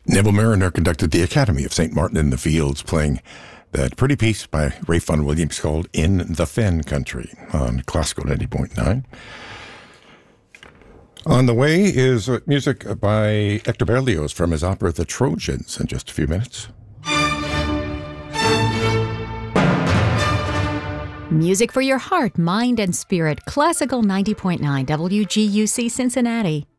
Neville Mariner conducted the Academy of St. Martin in the Fields, playing that pretty piece by Ralph Vaughan Williams called In the Fen Country on Classical 90.9. On the way is music by Hector Berlioz from his opera The Trojans in just a few minutes. Music for your heart, mind, and spirit. Classical 90.9 WGUC Cincinnati.